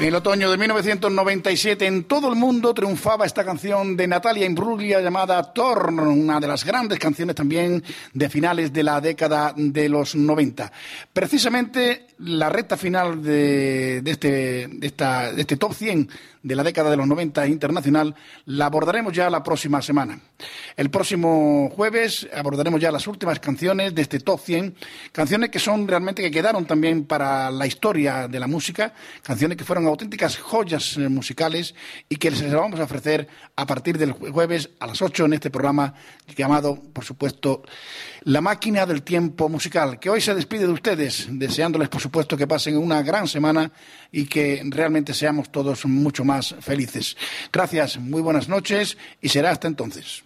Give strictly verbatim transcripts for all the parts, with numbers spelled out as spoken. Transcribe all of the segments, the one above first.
En el otoño de mil novecientos noventa y siete en todo el mundo triunfaba esta canción de Natalia Imbruglia llamada Torn, una de las grandes canciones también de finales de la década de los noventa. Precisamente la recta final de, de, este, de, esta, de este top cien de la década de los noventa internacional la abordaremos ya la próxima semana. El próximo jueves abordaremos ya las últimas canciones de este top cien, canciones que son realmente que quedaron también para la historia de la música, canciones que fueron auténticas joyas musicales y que les vamos a ofrecer a partir del jueves a las ocho en este programa llamado, por supuesto, La Máquina del Tiempo Musical, que hoy se despide de ustedes, deseándoles, por supuesto, que pasen una gran semana y que realmente seamos todos mucho más felices. Gracias, muy buenas noches y será hasta entonces.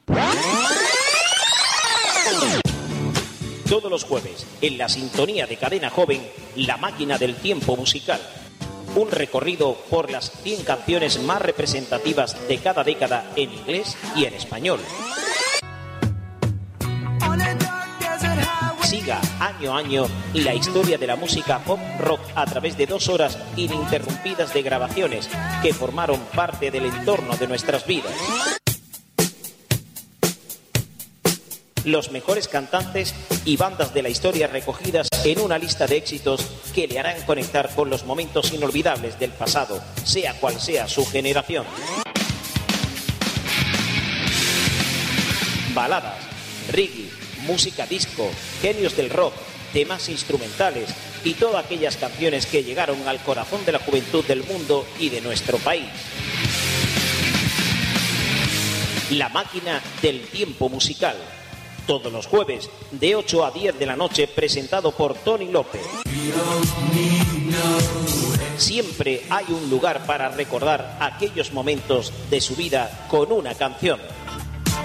Todos los jueves, en la sintonía de Cadena Joven, La Máquina del Tiempo Musical. Un recorrido por las cien canciones más representativas de cada década en inglés y en español. Siga año a año la historia de la música pop rock a través de dos horas ininterrumpidas de grabaciones que formaron parte del entorno de nuestras vidas. Los mejores cantantes y bandas de la historia recogidas en una lista de éxitos que le harán conectar con los momentos inolvidables del pasado, sea cual sea su generación. Baladas, reggae, música disco, genios del rock, temas instrumentales y todas aquellas canciones que llegaron al corazón de la juventud del mundo y de nuestro país. La Máquina del Tiempo Musical. Todos los jueves, de ocho a diez de la noche, presentado por Tony López. Siempre hay un lugar para recordar aquellos momentos de su vida con una canción.